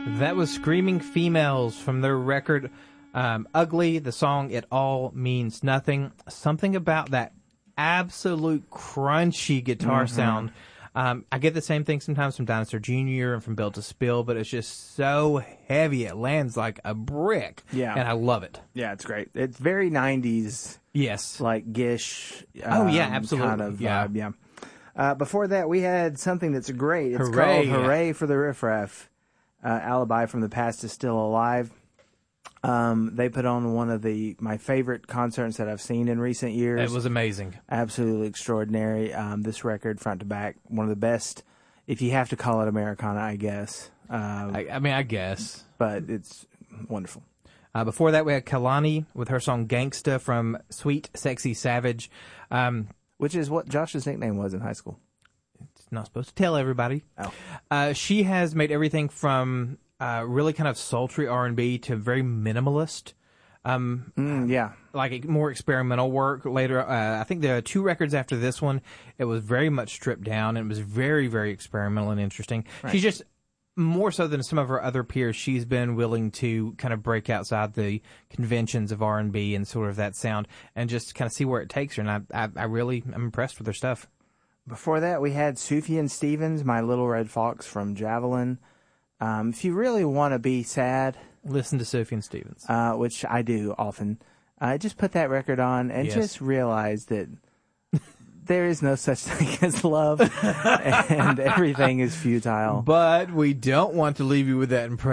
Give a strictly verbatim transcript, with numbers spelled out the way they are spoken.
That was Screaming Females from their record um, Ugly, the song It All Means Nothing. Something about that absolute crunchy guitar mm-hmm. sound. Um, I get the same thing sometimes from Dinosaur Junior and from Built to Spill, but it's just so heavy it lands like a brick. Yeah. And I love it. Yeah, it's great. It's very nineties. Yes. Like Gish. Um, oh, yeah, Um, absolutely. Kind of yeah. vibe, yeah. Uh, before that, we had something that's great. It's Hooray. called Hooray for the Riff Raff. Uh, Alibi from the Past is Still Alive. Um, they put on one of the my favorite concerts that I've seen in recent years. It was amazing. Absolutely extraordinary. Um, this record, front to back, one of the best, if you have to call it Americana, I guess. Um, I, I mean, I guess. But it's wonderful. Uh, before that, we had Kalani with her song Gangsta from Sweet Sexy Savage. Um, Which is what Josh's nickname was in high school. It's not supposed to tell everybody. Oh. Uh, she has made everything from uh, really kind of sultry R and B to very minimalist. Um, mm, yeah. Like more experimental work later. Uh, I think the two records after this one, it was very much stripped down and it was very, very experimental and interesting. Right. She's just, more so than some of her other peers, she's been willing to kind of break outside the conventions of R and B and sort of that sound and just kind of see where it takes her. And I, I, I really am impressed with her stuff. Before that, we had Sufjan Stevens, My Little Red Fox from Javelin. Um, if you really want to be sad, listen to Sufjan Stevens, uh, which I do often. Uh, just put that record on and yes. just realize that there is no such thing as love, and everything is futile. But we don't want to leave you with that impression.